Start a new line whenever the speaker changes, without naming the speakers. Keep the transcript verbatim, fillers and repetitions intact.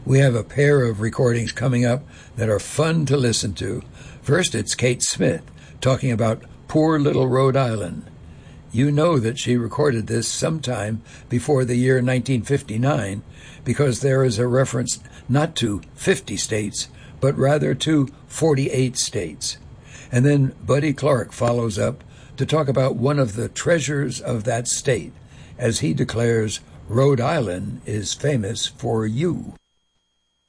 We have a pair of recordings coming up that are fun to listen to. First, it's Kate Smith talking about Poor Little Rhode Island. You know that she recorded this sometime before the year nineteen fifty-nine because there is a reference not to fifty states, but rather to forty-eight states. And then Buddy Clark follows up to talk about one of the treasures of that state, as he declares Rhode Island is famous for you.